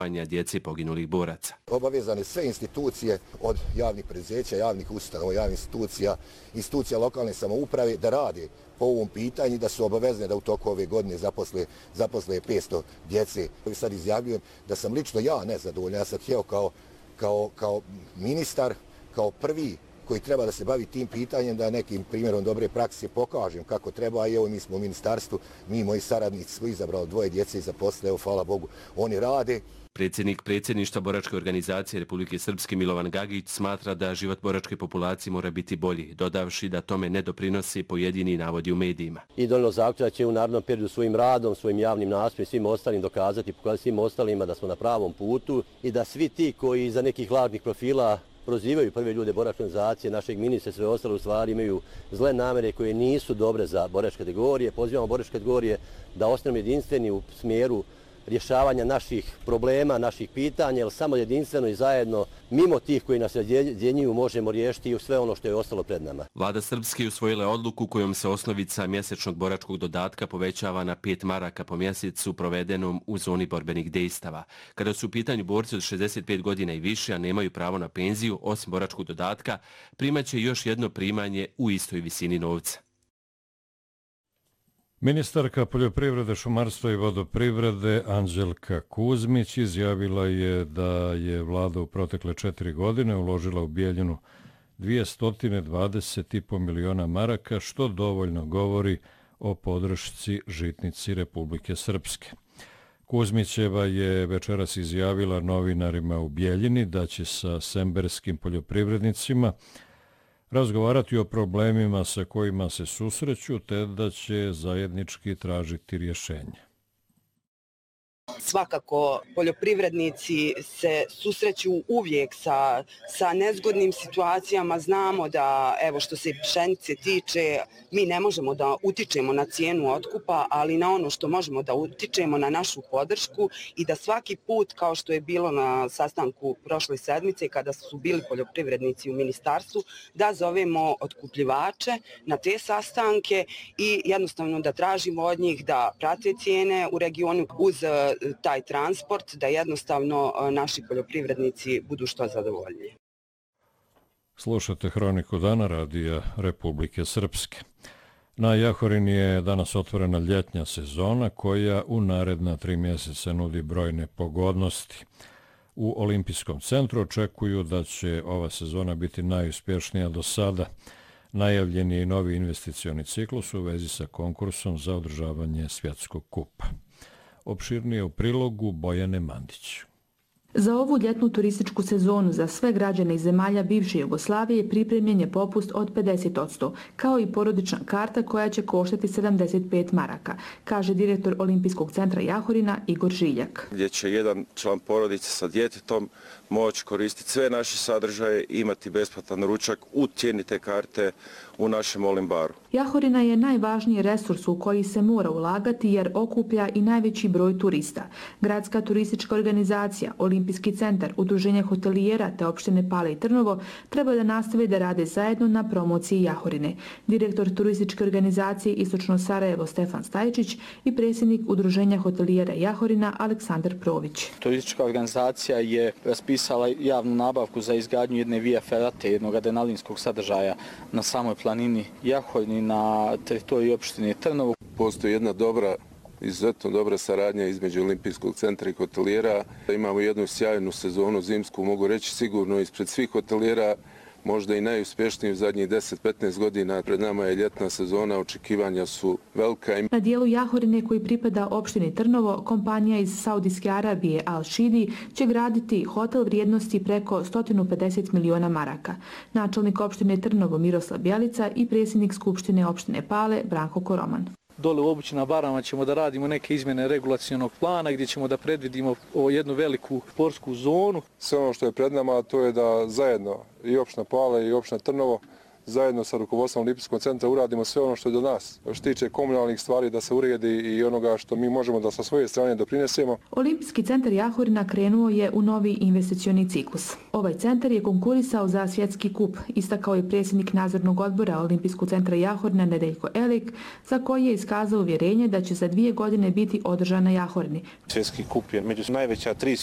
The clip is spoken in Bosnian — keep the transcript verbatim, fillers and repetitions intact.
djece poginulih boraca. Obavezane sve institucije od javnih preduzeća, javnih ustanova, javnih institucija, institucija lokalne samouprave da rade po ovom pitanju, da su obavezne da u toku ove godine zaposle, zaposle petsto djece. Sad izjavljujem da sam lično ja nezadovoljan. Ja sam htio kao, kao, kao ministar, kao prvi koji treba da se bavi tim pitanjem, da nekim primjerom dobre prakse pokažem kako treba. I evo mi smo u ministarstvu, mi i moji saradnici smo izabrali dvoje djece i zaposle, evo hvala Bogu, oni rade. Predsjednik predsjedništva Boračke organizacije Republike Srpske Milovan Gagić smatra da život boračke populacije mora biti bolji, dodavši da tome ne doprinosi pojedini navodi u medijima. I donijelo zaključak da će u narednom periodu svojim radom, svojim javnim nastupima, svim ostalim dokazati, pokazati svim ostalima da smo na pravom putu i da svi ti koji iza nekih lažnih profila prozivaju prve ljude boračke organizacije, našeg ministra i sve ostale u stvari imaju zle namere koje nisu dobre za boračke kategorije. Pozivamo boračke kategorije da ostanemo jedinstveni u smjeru rješavanja naših problema, naših pitanja, jer samo jedinstveno i zajedno, mimo tih koji nas razjedinjuju, možemo riješiti i sve ono što je ostalo pred nama. Vlada Srpske usvojila odluku kojom se osnovica mjesečnog boračkog dodatka povećava na pet maraka po mjesecu provedenom u zoni borbenih dejstava. Kada su u pitanju borci od šezdeset pet godina i više, a nemaju pravo na penziju, osim boračkog dodatka, primaće još jedno primanje u istoj visini novca. Ministarka poljoprivrede, šumarstva i vodoprivrede Anđelka Kuzmić izjavila je da je vlada u protekle četiri godine uložila u Bijeljinu dvjesto dvadeset i po miliona maraka, što dovoljno govori o podršci žitnici Republike Srpske. Kuzmićeva je večeras izjavila novinarima u Bijeljini da će sa semberskim poljoprivrednicima razgovarati o problemima sa kojima se susreću, te da će zajednički tražiti rješenje. Svakako, poljoprivrednici se susreću uvijek sa, sa nezgodnim situacijama. Znamo da, evo što se pšenice tiče, mi ne možemo da utičemo na cijenu otkupa, ali na ono što možemo da utičemo na našu podršku i da svaki put, kao što je bilo na sastanku prošle sedmice, kada su bili poljoprivrednici u ministarstvu, da zovemo otkupljivače na te sastanke i jednostavno da tražimo od njih da prate cijene u regionu uz taj transport, da jednostavno naši poljoprivrednici budu što zadovoljniji. Slušate Hroniku dana radija Republike Srpske. Na Jahorini je danas otvorena ljetnja sezona koja u naredna tri mjeseca nudi brojne pogodnosti. U Olimpijskom centru očekuju da će ova sezona biti najuspješnija do sada. Najavljen je i novi investicioni ciklus u vezi sa konkursom za održavanje svjetskog kupa. Opširnije u prilogu Bojane Mandić. Za ovu ljetnu turističku sezonu za sve građane iz zemalja bivše Jugoslavije pripremljen je popust od pedeset posto, kao i porodična karta koja će koštati sedamdeset pet maraka, kaže direktor Olimpijskog centra Jahorina Igor Žiljak. Gdje će jedan član porodice sa djetetom moći koristiti sve naše sadržaje i imati besplatan ručak u cijeni te karte u našem Olimbaru. Jahorina je najvažniji resurs u koji se mora ulagati jer okuplja i najveći broj turista. Gradska turistička organizacija, Olimpijski centar, Udruženje hotelijera te opštine Pale i Trnovo treba da nastave da rade zajedno na promociji Jahorine. Direktor turističke organizacije Istočno Sarajevo Stefan Stajčić i predsjednik Udruženja hotelijera Jahorina Aleksandar Prović. Turistička organizacija je raspisala javnu nabavku za izgradnju jedne via ferate, jednog adrenalinskog sadržaja na samoj planini Jahorini na teritoriji opštine Trnovo. Postoji jedna dobra, izuzetno dobra saradnja između Olimpijskog centra i hotelijera. Imamo jednu sjajnu sezonu zimsku, mogu reći sigurno ispred svih hotelijera, možda i najuspješniji u zadnjih deset do petnaest godina. Pred nama je ljetna sezona, očekivanja su velika. Na dijelu Jahorine koji pripada opštini Trnovo, kompanija iz Saudijske Arabije Al Shidi će graditi hotel vrijednosti preko sto pedeset miliona maraka. Načelnik opštine Trnovo Miroslav Bjelica i predsjednik Skupštine opštine Pale Branko Koroman. Dole u Obućina Barama ćemo da radimo neke izmjene regulacionog plana gdje ćemo da predvidimo jednu veliku sportsku zonu. Sve ono što je pred nama to je da zajedno i opština Pale i opština Trnovo zajedno sa rukovodstvom Olimpijskog centra uradimo sve ono što je do nas. Što se tiče komunalnih stvari da se uredi i onoga što mi možemo da sa svoje strane doprinesemo. Olimpijski centar Jahorina krenuo je u novi investicioni ciklus. Ovaj centar je konkurisao za svjetski kup, istakao je predsjednik nadzornog odbora Olimpijskog centra Jahorina Nedeljko Elik, za koji je iskazao uvjerenje da će za dvije godine biti održan na Jahorini. Svjetski kup je među najveća tri